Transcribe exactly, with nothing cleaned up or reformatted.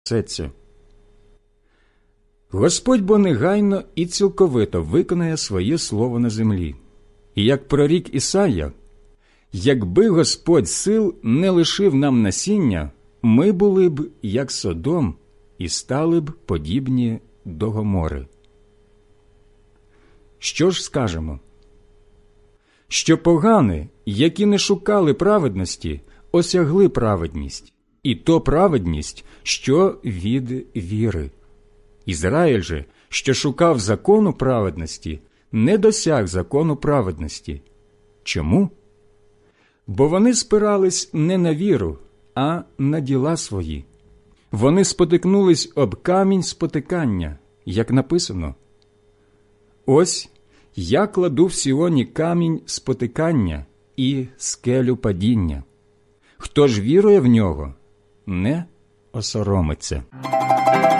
спасеться. Господь бо негайно і цілковито виконає своє слово на землі. І як прорік Ісая: «Якби Господь сил не лишив нам насіння, ми були б, як Содом, і стали б подібні до Гомори». Що ж скажемо? Що погани, які не шукали праведності, осягли праведність, і то праведність, що від віри. Ізраїль же, що шукав закону праведності, не досяг закону праведності. Чому? Бо вони спирались не на віру, а на діла свої. Вони спотикнулись об камінь спотикання, як написано: «Ось я кладу в Сіоні камінь спотикання і скелю падіння. Хто ж вірує в нього, не осоромиться».